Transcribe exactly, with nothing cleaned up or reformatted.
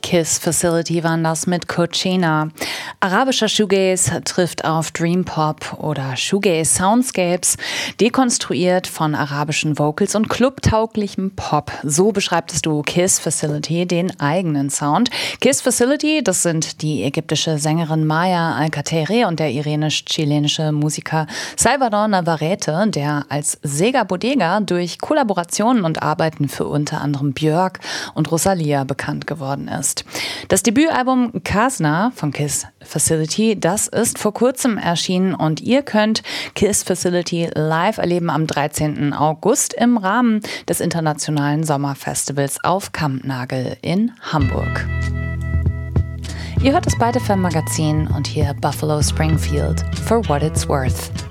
Kiss Facility waren das mit Coachina. Arabischer Shoegaze trifft auf Dream Pop oder Shoegaze Soundscapes, dekonstruiert von arabischen Vocals und clubtauglichem Pop. So beschreibtest du Kiss Facility, den eigenen Sound. Kiss Facility, das sind die ägyptische Sängerin Maya Alcatere und der iranisch-chilenische Musiker Salvador Navarrete, der als Sega Bodega durch Kollaborationen und Arbeiten für unter anderem Björk und Rosalia bekannt geworden ist. Das Debütalbum Kasna von Kiss Facility, das ist vor kurzem erschienen und ihr könnt Kiss Facility live erleben am dreizehnten August im Rahmen des Internationalen Sommerfestivals auf Kampnagel in Hamburg. Ihr hört das Byte F M Magazin und hier Buffalo Springfield, For What It's Worth.